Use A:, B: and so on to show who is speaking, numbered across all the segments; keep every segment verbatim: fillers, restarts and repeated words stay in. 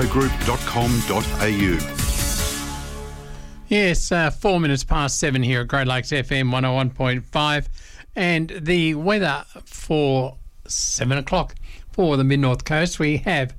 A: group dot com dot a u.
B: Yes, uh, four minutes past seven here at Great Lakes F M one oh one point five, and the weather for seven o'clock for the Mid-North Coast we have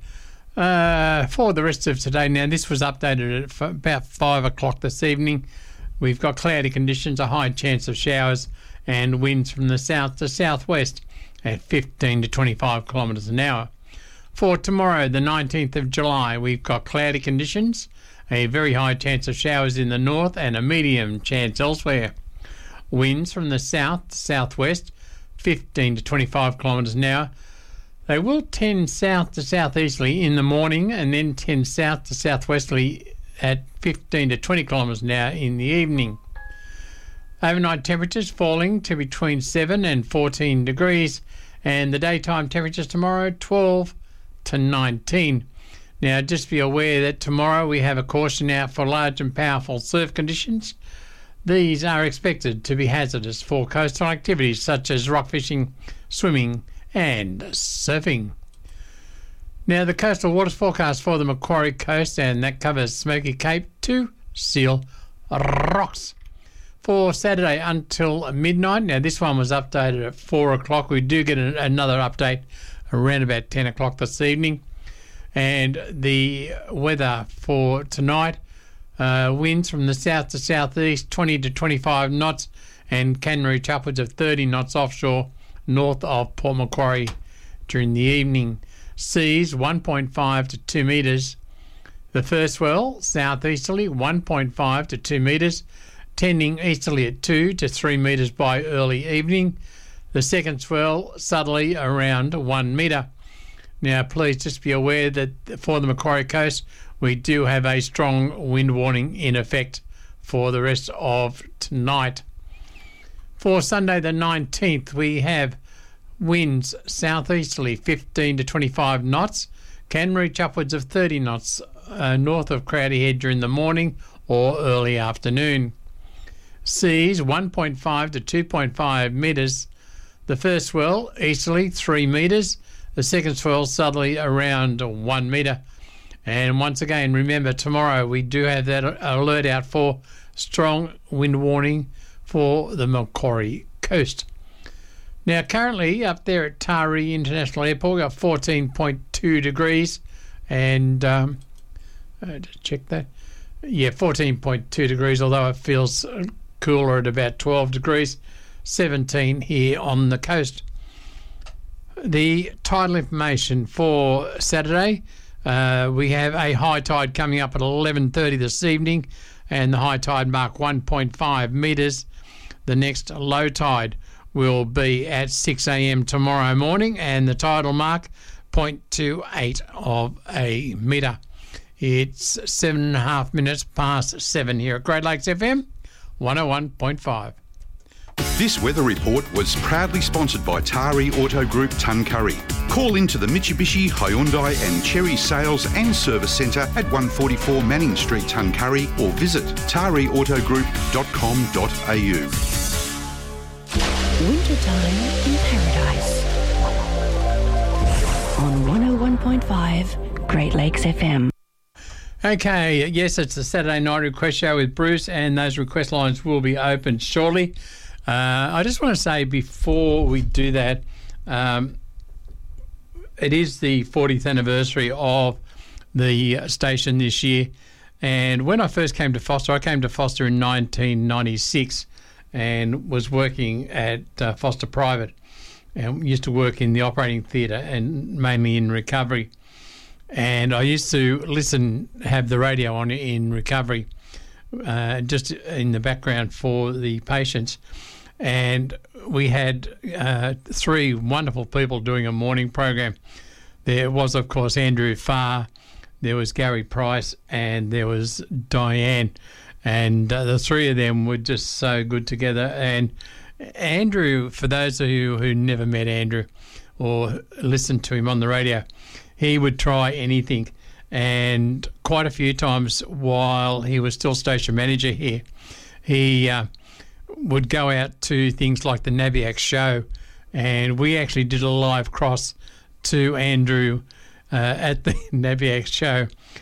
B: uh, for the rest of today. Now, this was updated at about five o'clock this evening. We've got cloudy conditions, a high chance of showers, and winds from the south to southwest at fifteen to twenty-five kilometres an hour. For tomorrow, the nineteenth of July, we've got cloudy conditions, a very high chance of showers in the north and a medium chance elsewhere. Winds from the south to southwest, fifteen to twenty-five kilometres an hour. They will tend south to southeasterly in the morning and then tend south to southwesterly at fifteen to twenty kilometres an hour in the evening. Overnight temperatures falling to between seven and fourteen degrees, and the daytime temperatures tomorrow twelve to nineteen. Now, just be aware that tomorrow we have a caution out for large and powerful surf conditions. These are expected to be hazardous for coastal activities such as rock fishing, swimming and surfing. Now, the coastal waters forecast for the Macquarie Coast, and that covers Smoky Cape to Seal Rocks. For Saturday until midnight, now this one was updated at four o'clock. We do get a, another update around about ten o'clock this evening. And the weather for tonight, uh, winds from the south to southeast, twenty to twenty-five knots, and can reach upwards of thirty knots offshore north of Port Macquarie during the evening. Seas one point five to two metres. The first swell, southeasterly, one point five to two metres, tending easterly at two to three metres by early evening. The second swell, southerly, around one metre. Now, please just be aware that for the Macquarie Coast, we do have a strong wind warning in effect for the rest of tonight. For Sunday the nineteenth, we have winds southeasterly fifteen to twenty-five knots, can reach upwards of thirty knots uh, north of Crowdy Head during the morning or early afternoon. Seas one point five to two point five metres. The first swell, easterly, three metres. The second swell, southerly, around one metre. And once again, remember, tomorrow we do have that alert out for strong wind warning for the Macquarie Coast. Now, currently, up there at Taree International Airport, we've got fourteen point two degrees. And, um, uh, just check that. Yeah, fourteen point two degrees, although it feels cooler at about twelve degrees. seventeen here on the coast. The tidal information for Saturday, uh, we have a high tide coming up at eleven thirty this evening, and the high tide mark one point five metres. The next low tide will be at six a.m. tomorrow morning, and the tidal mark zero point two eight of a metre. It's seven and a half minutes past seven here at Great Lakes F M one oh one point five.
A: This weather report was proudly sponsored by Taree Auto Group Tuncurry. Call into the Mitsubishi, Hyundai and Chery Sales and Service Centre at one forty-four Manning Street, Tuncurry, or visit taree auto group dot com dot a u.
C: Wintertime in Paradise on one oh one point five Great Lakes F M.
B: Okay, yes, it's the Saturday night request show with Bruce, and those request lines will be open shortly. Uh, I just want to say before we do that, um, it is the fortieth anniversary of the station this year. And when I first came to Foster, I came to Foster in nineteen ninety-six and was working at uh, Foster Private, and used to work in the operating theatre and mainly in recovery. And I used to listen, have the radio on in recovery, uh, just in the background for the patients. And we had uh, three wonderful people doing a morning program. There was, of course, Andrew Farr, there was Gary Price, and there was Diane. And uh, the three of them were just so good together. And Andrew, for those of you who never met Andrew or listened to him on the radio, he would try anything. And quite a few times while he was still station manager here, he uh, would go out to things like the Nabiac show, and we actually did a live cross to Andrew uh, at the Nabiac show.